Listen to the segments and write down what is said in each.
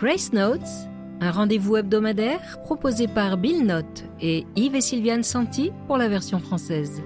Grace Notes, un rendez-vous hebdomadaire proposé par Bill Note et Yves et Sylviane Santi pour la version française.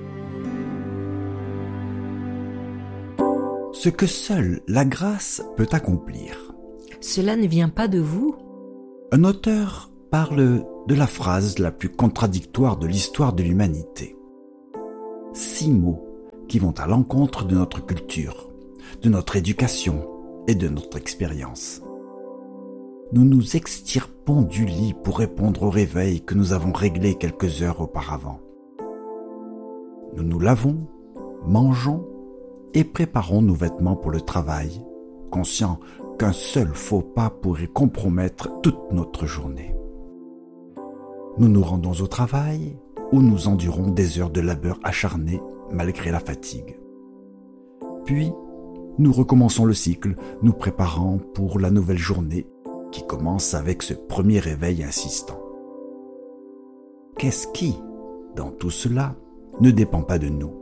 Ce que seule la grâce peut accomplir. Cela ne vient pas de vous. Un auteur parle de la phrase la plus contradictoire de l'histoire de l'humanité. 6 mots qui vont à l'encontre de notre culture, de notre éducation et de notre expérience. Nous nous extirpons du lit pour répondre au réveil que nous avons réglé quelques heures auparavant. Nous nous lavons, mangeons et préparons nos vêtements pour le travail, conscients qu'un seul faux pas pourrait compromettre toute notre journée. Nous nous rendons au travail où nous endurons des heures de labeur acharné malgré la fatigue. Puis, nous recommençons le cycle, nous préparant pour la nouvelle journée qui commence avec ce premier réveil insistant. Qu'est-ce qui, dans tout cela, ne dépend pas de nous?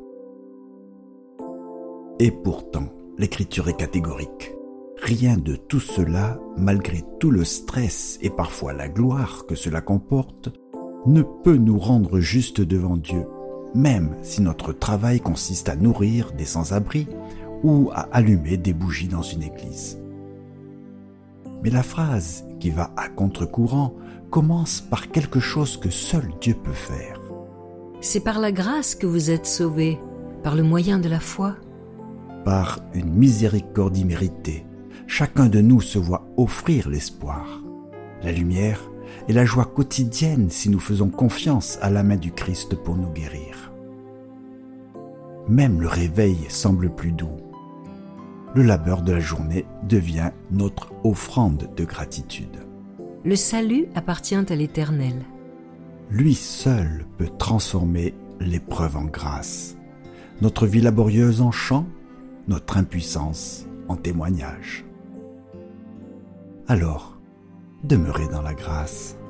Et pourtant, l'écriture est catégorique. Rien de tout cela, malgré tout le stress et parfois la gloire que cela comporte, ne peut nous rendre justes devant Dieu, même si notre travail consiste à nourrir des sans-abri ou à allumer des bougies dans une église. Mais la phrase qui va à contre-courant commence par quelque chose que seul Dieu peut faire. C'est par la grâce que vous êtes sauvés, par le moyen de la foi. Par une miséricorde imméritée, chacun de nous se voit offrir l'espoir, la lumière et la joie quotidienne si nous faisons confiance à la main du Christ pour nous guérir. Même le réveil semble plus doux. Le labeur de la journée devient notre offrande de gratitude. Le salut appartient à l'Éternel. Lui seul peut transformer l'épreuve en grâce, notre vie laborieuse en chant, notre impuissance en témoignage. Alors, demeurez dans la grâce.